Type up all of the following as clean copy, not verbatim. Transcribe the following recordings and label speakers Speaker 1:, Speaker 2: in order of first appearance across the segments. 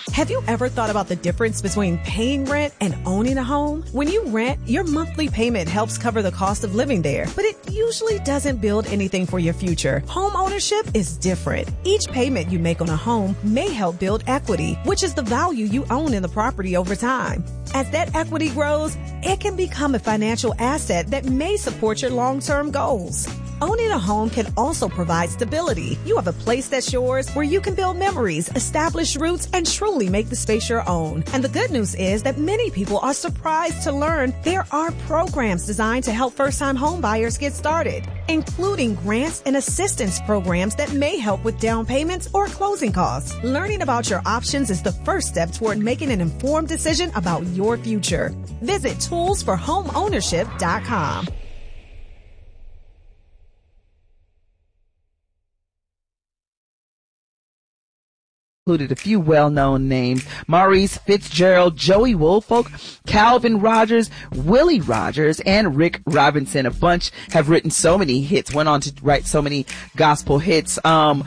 Speaker 1: Have you ever thought about the difference between paying rent and owning a home? When you rent, your monthly payment helps cover the cost of living there, but it usually doesn't build anything for your future. Home ownership is different. Each payment you make on a home may help build equity, which is the value you own in the property over time. As that equity grows, it can become a financial asset that may support your long-term goals. Owning a home can also provide stability. You have a place that's yours where you can build memories, establish roots, and truly make the space your own. And the good news is that many people are surprised to learn there are programs designed to help first-time home buyers get started, including grants and assistance programs that may help with down payments or closing costs. Learning about your options is the first step toward making an informed decision about your future. Visit toolsforhomeownership.com.
Speaker 2: Included a few well-known names: Maurice Fitzgerald, Joey Woolfolk, Calvin Rogers, Willie Rogers, and Rick Robinson. A bunch have written so many hits, went on to write so many gospel hits. Love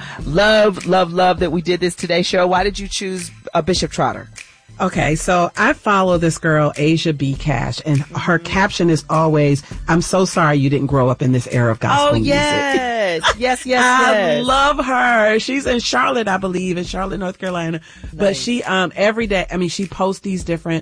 Speaker 2: that we did this Today show. Why did you choose Bishop Trotter?
Speaker 3: Okay, so I follow this girl, Asia B. Cash, and her caption is always, "I'm so sorry you didn't grow up in this era of gospel music."
Speaker 2: Yes.
Speaker 3: I love her. She's in Charlotte, I believe, in Charlotte, North Carolina. Nice. But she, every day, she posts these different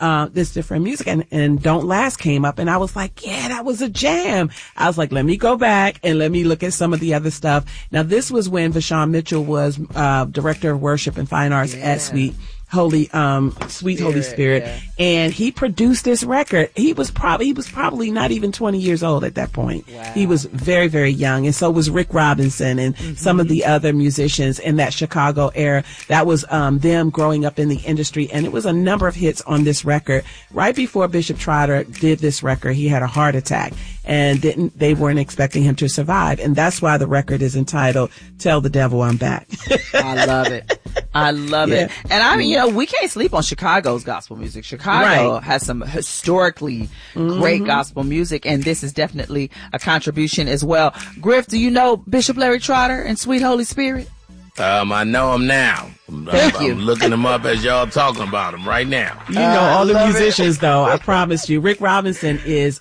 Speaker 3: music, and Don't Last came up, and I was like, yeah, that was a jam. I was like, let me go back and let me look at some of the other stuff. Now, this was when Vashawn Mitchell was, Director of Worship and Fine Arts at Sweet Holy Spirit. Yeah. And he produced this record. He was probably not even 20 years old at that point. Wow. He was very, very young. And so was Rick Robinson and some of the other musicians in that Chicago era. That was, them growing up in the industry. And it was a number of hits on this record. Right before Bishop Trotter did this record, he had a heart attack and they weren't expecting him to survive. And that's why the record is entitled Tell the Devil I'm Back.
Speaker 2: I love it. I love it. And we can't sleep on Chicago's gospel music. Chicago has some historically great gospel music, and this is definitely a contribution as well. Griff, do you know Bishop Larry Trotter and Sweet Holy Spirit?
Speaker 4: I know him now. I'm looking him up as y'all talking about him right now.
Speaker 3: You know all the musicians, though. I promise you. Rick Robinson is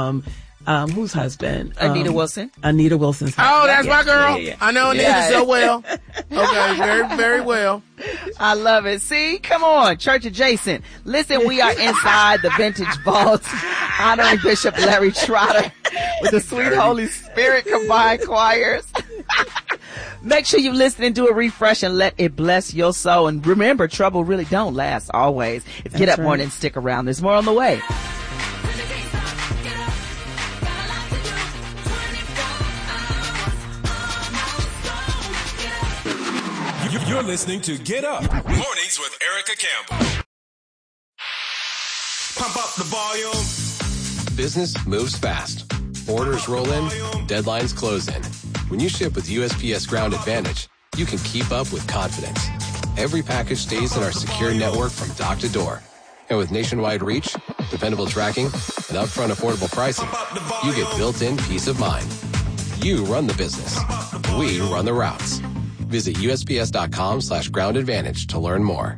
Speaker 3: whose husband?
Speaker 2: Anita Wilson.
Speaker 3: Anita Wilson's husband.
Speaker 4: Oh, that's my girl. Yeah. I know Anita so well. Okay, very, very well.
Speaker 2: I love it. See? Come on, church adjacent. Listen, we are inside the Vintage Vault, honoring Bishop Larry Trotter with the Sweet Holy Spirit combined choirs. Make sure you listen and do a refresh and let it bless your soul. And remember, trouble really don't last always. It's Get Up Morning. Stick around. There's more on the way.
Speaker 5: You're listening to Get Up Mornings with Erica Campbell. Pump up the volume.
Speaker 6: Business moves fast. Orders roll in, deadlines close in. When you ship with USPS Ground Advantage, you can keep up with confidence. Every package stays in our secure network from dock to door. And with nationwide reach, dependable tracking, and upfront affordable pricing, you get built-in peace of mind. You run the business. We run the routes. Visit USPS.com/Ground Advantage to learn more.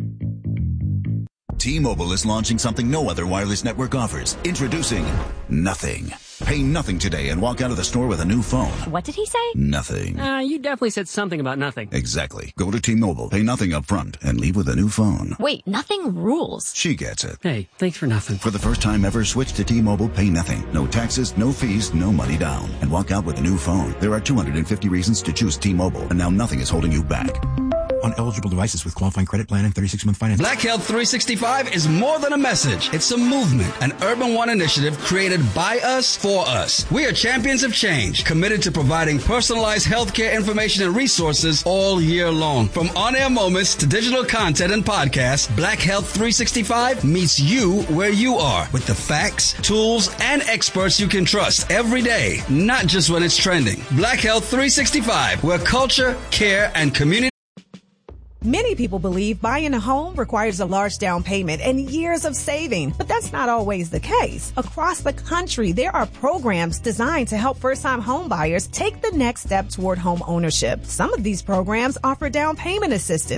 Speaker 7: T-Mobile is launching something no other wireless network offers. Introducing Nothing. Pay nothing today and walk out of the store with a new phone.
Speaker 8: What did he say?
Speaker 7: Nothing.
Speaker 9: You definitely said something about nothing.
Speaker 7: Exactly. Go to T-Mobile, pay nothing up front, and leave with a new phone.
Speaker 8: Wait, nothing rules.
Speaker 7: She gets it.
Speaker 9: Hey, thanks for nothing.
Speaker 7: For the first time ever, switch to T-Mobile, pay nothing. No taxes, no fees, no money down. And walk out with a new phone. There are 250 reasons to choose T-Mobile, and now nothing is holding you back.
Speaker 10: On eligible devices with qualifying credit plan and 36-month financing.
Speaker 11: Black Health 365 is more than a message. It's a movement, an Urban One initiative created by us for us. We are champions of change, committed to providing personalized healthcare information and resources all year long. From on-air moments to digital content and podcasts, Black Health 365 meets you where you are with the facts, tools, and experts you can trust every day, not just when it's trending. Black Health 365, where culture, care, and community.
Speaker 1: Many people believe buying a home requires a large down payment and years of saving, but that's not always the case. Across the country, there are programs designed to help first-time home buyers take the next step toward home ownership. Some of these programs offer down payment assistance